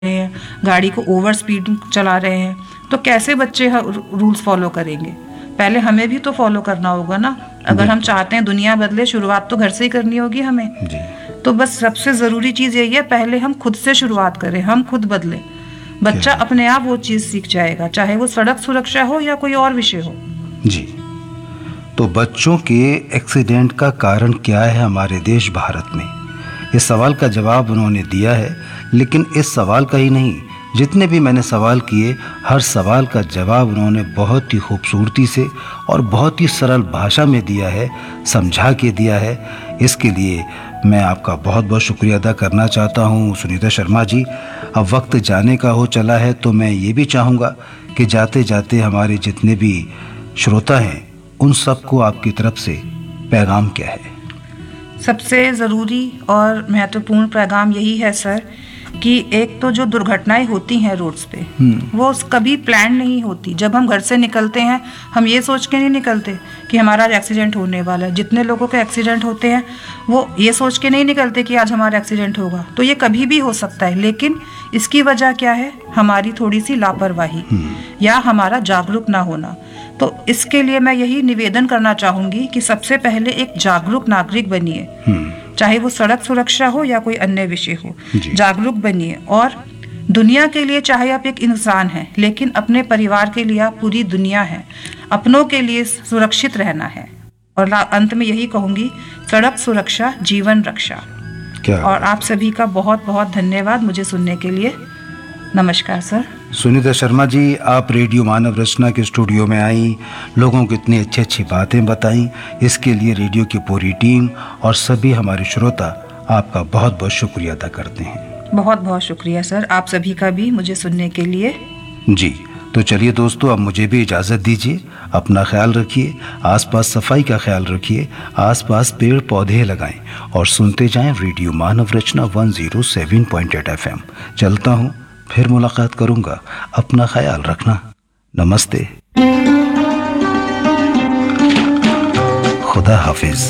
रहे हैं, गाड़ी को ओवर स्पीड चला रहे हैं, तो कैसे बच्चे रूल्स फॉलो करेंगे? पहले हमें भी तो फॉलो करना होगा ना। अगर हम चाहते हैं दुनिया बदले, शुरुआत तो घर से ही करनी होगी हमें जी। तो बस सबसे ज़रूरी चीज़ यही है, पहले हम खुद से शुरुआत करें, हम खुद बदलें। बच्चा अपने आप वो चीज़ सीख जाएगा, चाहे वो सड़क सुरक्षा हो या कोई और विषय हो। जी। तो बच्चों के एक्सीडेंट का कारण क्या है हमारे देश भारत में? इस सवाल का जवाब उन्होंने दिया है, लेकिन इस सवाल का ही नहीं, जितने भी मैंने सवाल किए, हर सवाल का जवाब उन्होंने बहुत ही खूबसूरती से और बहुत ही सरल भाषा में दिया है, समझा के दिया है। इसके लिए मैं आपका बहुत बहुत शुक्रिया अदा करना चाहता हूँ सुनीता शर्मा जी। अब वक्त जाने का हो चला है, तो मैं ये भी चाहूँगा कि जाते जाते हमारे जितने भी श्रोता हैं, उन सबको आपकी तरफ से पैगाम क्या है? सबसे ज़रूरी और महत्वपूर्ण पैगाम यही है सर कि एक तो जो दुर्घटनाएं होती हैं रोड्स पे, वो कभी प्लान नहीं होती। जब हम घर से निकलते हैं, हम ये सोच के नहीं निकलते कि हमारा आज एक्सीडेंट होने वाला है। जितने लोगों के एक्सीडेंट होते हैं वो ये सोच के नहीं निकलते कि आज हमारा एक्सीडेंट होगा। तो ये कभी भी हो सकता है, लेकिन इसकी वजह क्या है? हमारी थोड़ी सी लापरवाही या हमारा जागरूक ना होना। तो इसके लिए मैं यही निवेदन करना चाहूँगी कि सबसे पहले एक जागरूक नागरिक बनिए, चाहे वो सड़क सुरक्षा हो या कोई अन्य विषय हो। जागरूक बनिए, और दुनिया के लिए चाहे आप एक इंसान हैं, लेकिन अपने परिवार के लिए आप पूरी दुनिया है। अपनों के लिए सुरक्षित रहना है। और अंत में यही कहूँगी, सड़क सुरक्षा जीवन रक्षा। और आप सभी का बहुत बहुत धन्यवाद मुझे सुनने के लिए। नमस्कार सर। सुनीता शर्मा जी, आप रेडियो मानव रचना के स्टूडियो में आई, लोगों को इतनी अच्छी अच्छी बातें बताई। इसके लिए रेडियो की पूरी टीम और सभी हमारे श्रोता आपका बहुत बहुत शुक्रिया अदा करते हैं। बहुत बहुत शुक्रिया सर, आप सभी का भी मुझे सुनने के लिए। जी, तो चलिए दोस्तों, अब मुझे भी इजाज़त दीजिए। अपना ख्याल रखिए, आसपास सफाई का ख्याल रखिए, आसपास पेड़ पौधे लगाएं और सुनते जाएं रेडियो मानव रचना 107.8 FM। चलता हूँ, फिर मुलाकात करूंगा। अपना ख्याल रखना। नमस्ते। खुदा हाफिज।